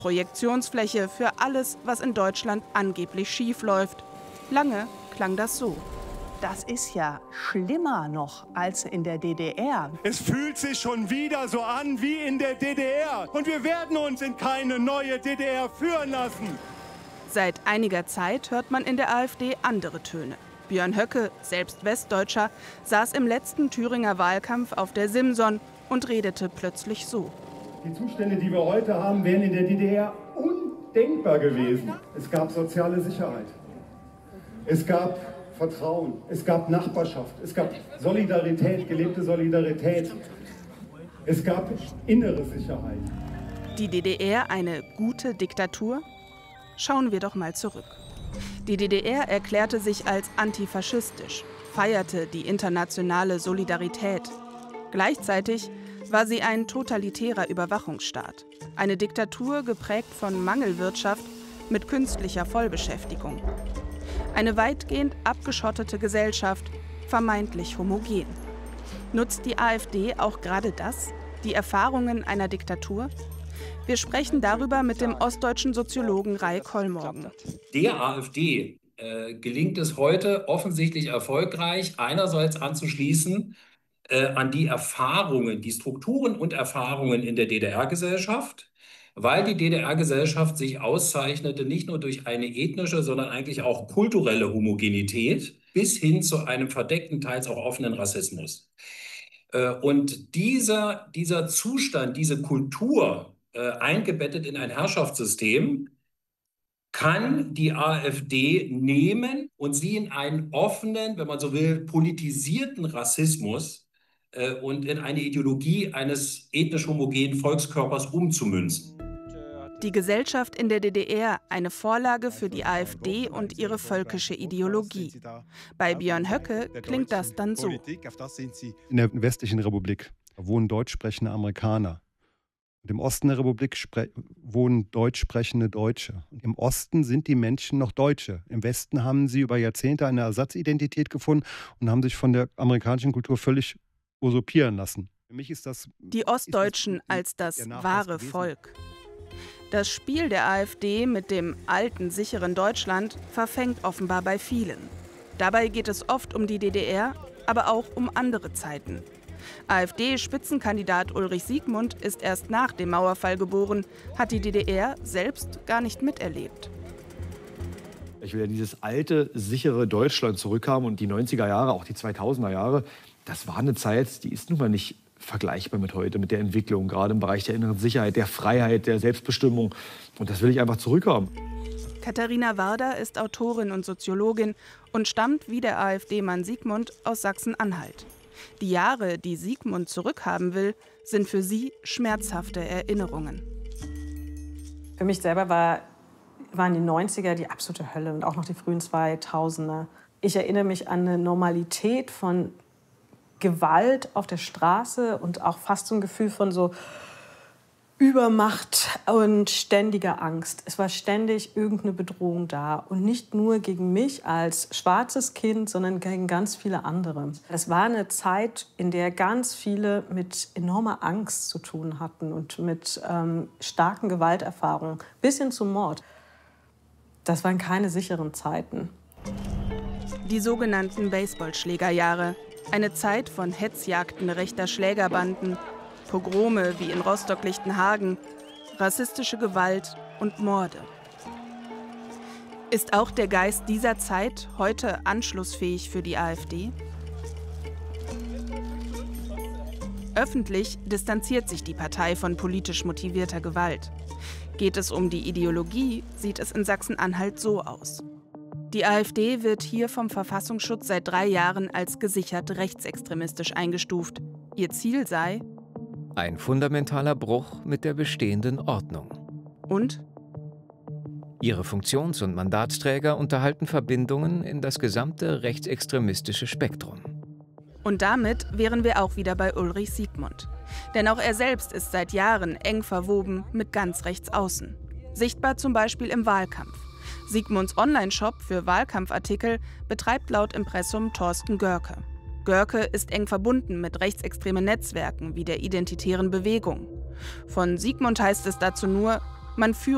Projektionsfläche für alles, was in Deutschland angeblich schief läuft. Lange klang das so. Das ist ja schlimmer noch als in der DDR. Es fühlt sich schon wieder so an wie in der DDR. Und wir werden uns in keine neue DDR führen lassen. Seit einiger Zeit hört man in der AfD andere Töne. Björn Höcke, selbst Westdeutscher, saß im letzten Thüringer Wahlkampf auf der Simson und redete plötzlich so. Die Zustände, die wir heute haben, wären in der DDR undenkbar gewesen. Es gab soziale Sicherheit. Es gab Vertrauen. Es gab Nachbarschaft. Es gab Solidarität, gelebte Solidarität. Es gab innere Sicherheit. Die DDR eine gute Diktatur? Schauen wir doch mal zurück. Die DDR erklärte sich als antifaschistisch, feierte die internationale Solidarität. Gleichzeitig war sie ein totalitärer Überwachungsstaat. Eine Diktatur geprägt von Mangelwirtschaft mit künstlicher Vollbeschäftigung. Eine weitgehend abgeschottete Gesellschaft, vermeintlich homogen. Nutzt die AfD auch gerade das, die Erfahrungen einer Diktatur? Wir sprechen darüber mit dem ostdeutschen Soziologen Ray Kollmorgen. Der AfD gelingt es heute offensichtlich erfolgreich, einerseits anzuschließen an die Erfahrungen, die Strukturen und Erfahrungen in der DDR-Gesellschaft, weil die DDR-Gesellschaft sich auszeichnete nicht nur durch eine ethnische, sondern eigentlich auch kulturelle Homogenität bis hin zu einem verdeckten, teils auch offenen Rassismus. Und dieser Zustand, diese Kultur, eingebettet in ein Herrschaftssystem, kann die AfD nehmen und sie in einen offenen, wenn man so will, politisierten Rassismus und in eine Ideologie eines ethnisch homogenen Volkskörpers umzumünzen. Die Gesellschaft in der DDR eine Vorlage für die AfD und ihre völkische Ideologie. Bei Björn Höcke klingt das dann so. In der westlichen Republik wohnen deutsch sprechende Amerikaner. Und im Osten der Republik wohnen deutsch sprechende Deutsche. Und im Osten sind die Menschen noch Deutsche. Im Westen haben sie über Jahrzehnte eine Ersatzidentität gefunden und haben sich von der amerikanischen Kultur völlig usurpieren lassen. Für mich ist das die Ostdeutschen als das wahre Volk. Das Spiel der AfD mit dem alten, sicheren Deutschland verfängt offenbar bei vielen. Dabei geht es oft um die DDR, aber auch um andere Zeiten. AfD-Spitzenkandidat Ulrich Siegmund ist erst nach dem Mauerfall geboren, hat die DDR selbst gar nicht miterlebt. Ich will ja dieses alte, sichere Deutschland zurückhaben und die 90er Jahre, auch die 2000er Jahre, das war eine Zeit, die ist nun mal nicht vergleichbar mit heute, mit der Entwicklung, gerade im Bereich der inneren Sicherheit, der Freiheit, der Selbstbestimmung. Und das will ich einfach zurückhaben. Katharina Warder ist Autorin und Soziologin und stammt wie der AfD-Mann Siegmund aus Sachsen-Anhalt. Die Jahre, die Siegmund zurückhaben will, sind für sie schmerzhafte Erinnerungen. Für mich selber waren die 90er die absolute Hölle und auch noch die frühen 2000er. Ich erinnere mich an eine Normalität von Gewalt auf der Straße und auch fast so ein Gefühl von so Übermacht und ständiger Angst. Es war ständig irgendeine Bedrohung da und nicht nur gegen mich als schwarzes Kind, sondern gegen ganz viele andere. Es war eine Zeit, in der ganz viele mit enormer Angst zu tun hatten und mit starken Gewalterfahrungen bis hin zum Mord. Das waren keine sicheren Zeiten. Die sogenannten Baseballschlägerjahre. Eine Zeit von Hetzjagden rechter Schlägerbanden, Pogrome wie in Rostock-Lichtenhagen, rassistische Gewalt und Morde. Ist auch der Geist dieser Zeit heute anschlussfähig für die AfD? Öffentlich distanziert sich die Partei von politisch motivierter Gewalt. Geht es um die Ideologie, sieht es in Sachsen-Anhalt so aus. Die AfD wird hier vom Verfassungsschutz seit 3 Jahren als gesichert rechtsextremistisch eingestuft. Ihr Ziel sei ein fundamentaler Bruch mit der bestehenden Ordnung. Und ihre Funktions- und Mandatsträger unterhalten Verbindungen in das gesamte rechtsextremistische Spektrum. Und damit wären wir auch wieder bei Ulrich Siegmund. Denn auch er selbst ist seit Jahren eng verwoben mit ganz rechts außen. Sichtbar zum Beispiel im Wahlkampf. Siegmunds Online-Shop für Wahlkampfartikel betreibt laut Impressum Thorsten Görke. Görke ist eng verbunden mit rechtsextremen Netzwerken wie der Identitären Bewegung. Von Siegmund heißt es dazu nur, man führe